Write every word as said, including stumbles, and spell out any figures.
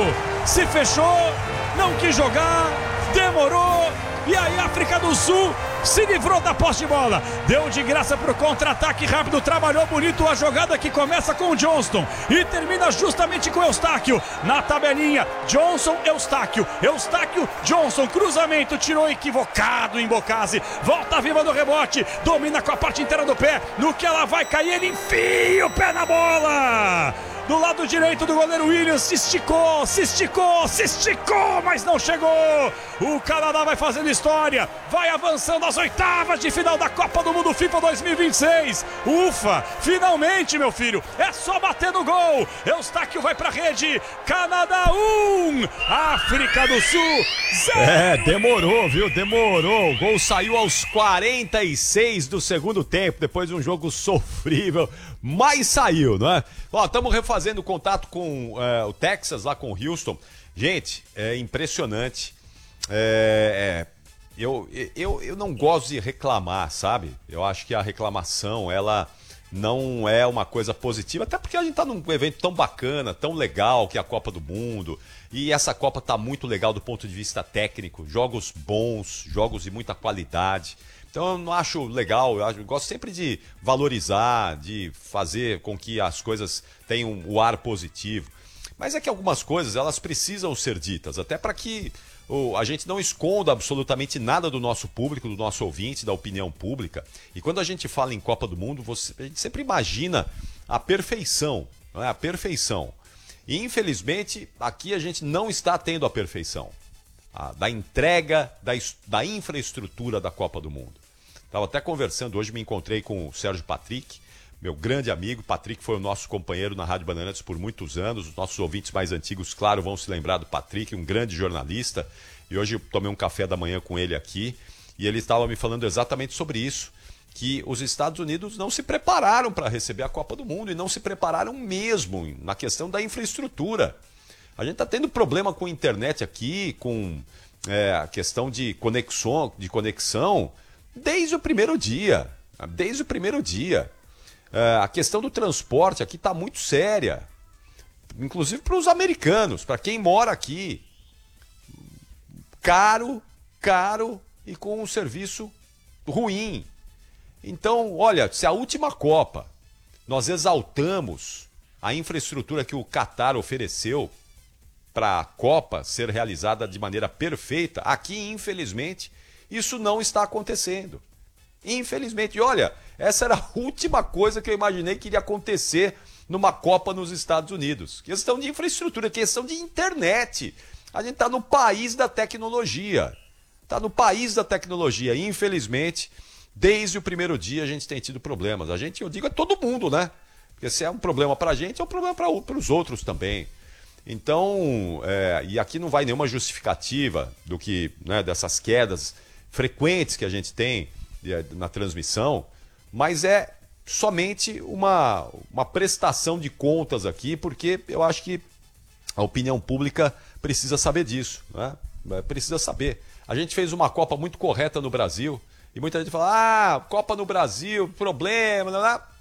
se fechou, não quis jogar, demorou, e aí a África do Sul se livrou da posse de bola, deu de graça pro contra-ataque rápido, trabalhou bonito a jogada que começa com o Johnston e termina justamente com o Eustáquio na tabelinha. Johnson, Eustáquio, Eustáquio, Johnson, cruzamento, tirou equivocado em Bocase, volta viva no rebote, domina com a parte inteira do pé, no que ela vai cair, ele enfia o pé na bola. Do lado direito do goleiro Williams, se esticou, se esticou, se esticou, mas não chegou. O Canadá vai fazendo história, vai avançando às oitavas de final da Copa do Mundo FIFA dois mil e vinte e seis. Ufa, finalmente, meu filho, é só bater no gol. Eustáquio vai pra rede, Canadá um, África do Sul zero. É, demorou, viu, demorou. O gol saiu aos quarenta e seis do segundo tempo, depois de um jogo sofrível, mas saiu, não é? Ó, estamos refazendo contato com é, o Texas, lá com o Houston. Gente, é impressionante. É, é, eu, eu, eu não gosto de reclamar, sabe? Eu acho que a reclamação, ela não é uma coisa positiva, até porque a gente tá num evento tão bacana, tão legal, que é a Copa do Mundo. E essa Copa tá muito legal do ponto de vista técnico, jogos bons, jogos de muita qualidade. Então eu não acho legal, eu gosto sempre de valorizar, de fazer com que as coisas tenham o ar positivo. Mas é que algumas coisas, elas precisam ser ditas, até para que oh, a gente não esconda absolutamente nada do nosso público, do nosso ouvinte, da opinião pública. E quando a gente fala em Copa do Mundo, você, a gente sempre imagina a perfeição, não é? A perfeição. E infelizmente, aqui a gente não está tendo a perfeição a, da entrega da, da infraestrutura da Copa do Mundo. Estava até conversando, hoje me encontrei com o Sérgio Patrick, meu grande amigo. Patrick foi o nosso companheiro na Rádio Bandeirantes por muitos anos. Os nossos ouvintes mais antigos, claro, vão se lembrar do Patrick, um grande jornalista. E hoje eu tomei um café da manhã com ele aqui e ele estava me falando exatamente sobre isso, que os Estados Unidos não se prepararam para receber a Copa do Mundo e não se prepararam mesmo na questão da infraestrutura. A gente está tendo problema com a internet aqui, com é, a questão de conexão, de conexão desde o primeiro dia. Desde o primeiro dia. É, a questão do transporte aqui está muito séria. Inclusive para os americanos, para quem mora aqui. Caro, caro e com um serviço ruim. Então, olha, se a última Copa nós exaltamos a infraestrutura que o Qatar ofereceu para a Copa ser realizada de maneira perfeita, aqui, infelizmente, isso não está acontecendo. Infelizmente. E olha, essa era a última coisa que eu imaginei que iria acontecer numa Copa nos Estados Unidos. Questão de infraestrutura, questão de internet. A gente está no país da tecnologia. Está no país da tecnologia. E, infelizmente, desde o primeiro dia a gente tem tido problemas. A gente, eu digo, é todo mundo, né? Porque se é um problema para a gente, é um problema para os outros também. Então, é, e aqui não vai nenhuma justificativa do que, né, dessas quedas frequentes que a gente tem na transmissão, mas é somente uma, uma prestação de contas aqui, porque eu acho que a opinião pública precisa saber disso, né? Precisa saber. A gente fez uma Copa muito correta no Brasil, e muita gente fala, ah, Copa no Brasil, problema, não é?